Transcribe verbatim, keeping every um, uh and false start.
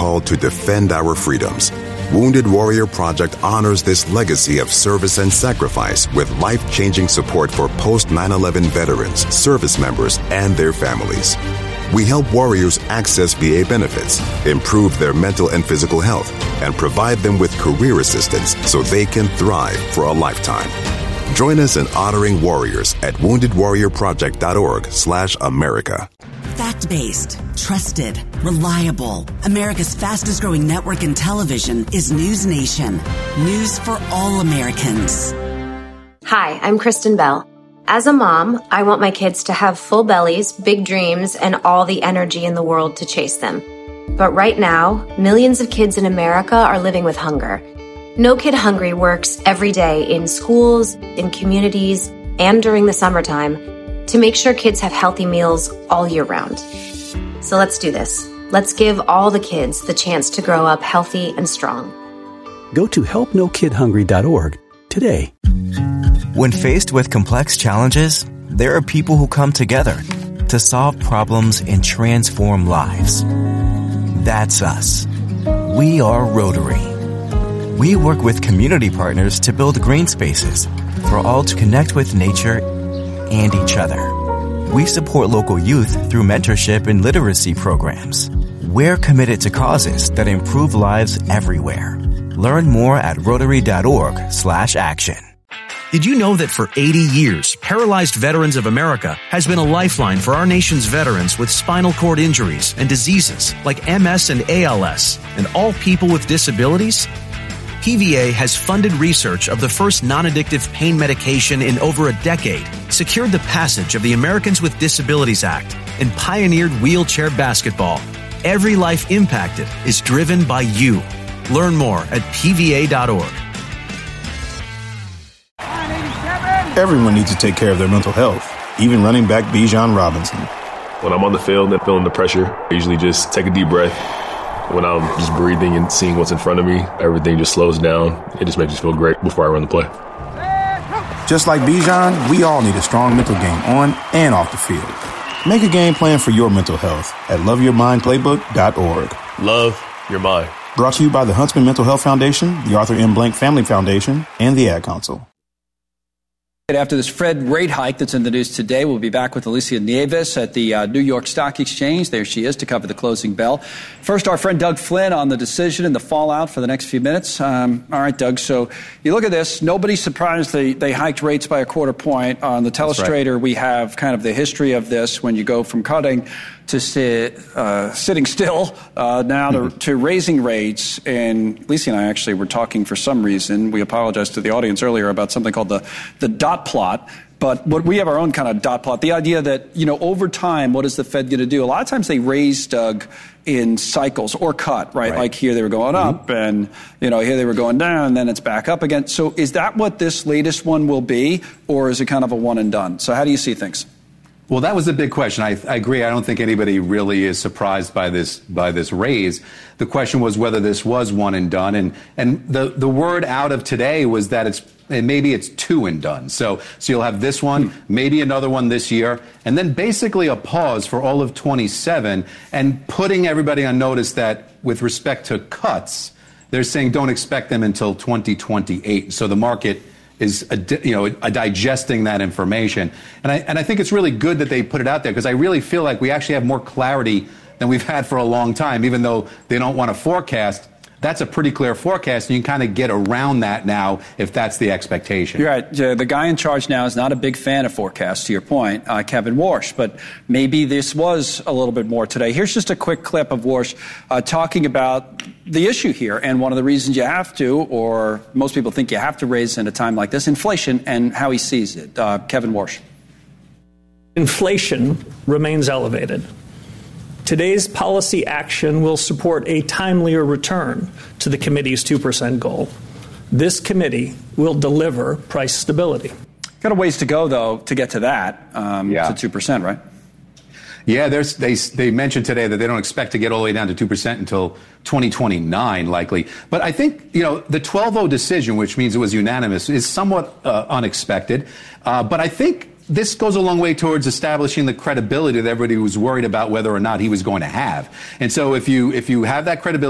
called to defend our freedoms. Wounded Warrior Project honors this legacy of service and sacrifice with life-changing support for post nine eleven veterans, service members, and their families. We help warriors access V A benefits, improve their mental and physical health, and provide them with career assistance so they can thrive for a lifetime. Join us in honoring warriors at wounded warrior project dot org slash America. Fact-based, trusted, reliable. America's fastest-growing network in television is News Nation. News for all Americans. Hi, I'm Kristen Bell. As a mom, I want my kids to have full bellies, big dreams, and all the energy in the world to chase them. But right now, millions of kids in America are living with hunger. No Kid Hungry works every day in schools, in communities, and during the summertime to make sure kids have healthy meals all year round. So let's do this. Let's give all the kids the chance to grow up healthy and strong. Go to help no kid hungry dot org today. When faced with complex challenges, there are people who come together to solve problems and transform lives. That's us. We are Rotary. We work with community partners to build green spaces for all to connect with nature and each other. We support local youth through mentorship and literacy programs. We're committed to causes that improve lives everywhere. Learn more at rotary dot org slash action. Did you know that for eighty years, Paralyzed Veterans of America has been a lifeline for our nation's veterans with spinal cord injuries and diseases like M S and A L S, and all people with disabilities? P V A has funded research of the first non-addictive pain medication in over a decade, secured the passage of the Americans with Disabilities Act, and pioneered wheelchair basketball. Every life impacted is driven by you. Learn more at P V A dot org. Everyone needs to take care of their mental health, even running back Bijan Robinson. When I'm on the field and feeling the pressure, I usually just take a deep breath. When I'm just breathing and seeing what's in front of me, everything just slows down. It just makes me feel great before I run the play. Just like Bijan, we all need a strong mental game on and off the field. Make a game plan for your mental health at love your mind playbook dot org. Love your mind. Brought to you by the Huntsman Mental Health Foundation, the Arthur M. Blank Family Foundation, and the Ad Council. After this Fed rate hike that's in the news today, we'll be back with Alicia Nieves at the uh, New York Stock Exchange. There she is to cover the closing bell. First, our friend Doug Flynn on the decision and the fallout for the next few minutes. Um, all right, Doug, so you look at this. Nobody's surprised they, they hiked rates by a quarter point. On the telestrator, right. We have kind of the history of this when you go from cutting to sit, uh, sitting still uh, now to, mm-hmm. to raising rates. And Lisa and I actually were talking for some reason. We apologized to the audience earlier about something called the, the dot plot. But what we have our own kind of dot plot. The idea that, you know, over time, what is the Fed going to do? A lot of times they raise, Doug, in cycles or cut, right? right. Like here they were going mm-hmm. up and, you know, here they were going down and then it's back up again. So is that what this latest one will be, or is it kind of a one and done? So how do you see things? Well, that was the big question. I, I agree. I don't think anybody really is surprised by this by this raise. The question was whether this was one and done, and and the the word out of today was that it's and maybe it's two and done. So so you'll have this one, hmm. maybe another one this year, and then basically a pause for all of twenty-seven, and putting everybody on notice that with respect to cuts, they're saying don't expect them until twenty twenty-eight. So the market is, a, you know, a digesting that information. And I, and I think it's really good that they put it out there, because I really feel like we actually have more clarity than we've had for a long time, even though they don't want to forecast. That's a pretty clear forecast, and you can kind of get around that now if that's the expectation. You're right. The guy in charge now is not a big fan of forecasts, to your point, uh, Kevin Warsh, but maybe this was a little bit more today. Here's just a quick clip of Warsh uh, talking about the issue here, and one of the reasons you have to, or most people think you have to raise in a time like this, inflation, and how he sees it. Uh, Kevin Warsh. Inflation remains elevated. Today's policy action will support a timelier return to the committee's two percent goal. This committee will deliver price stability. Got a ways to go, though, to get to that, um, yeah. to two percent, right? Yeah, there's, they they mentioned today that they don't expect to get all the way down to two percent until twenty twenty-nine, likely. But I think, you know, the twelve oh decision, which means it was unanimous, is somewhat uh, unexpected. Uh, but I think this goes a long way towards establishing the credibility that everybody was worried about whether or not he was going to have. And so if you if you have that credibility,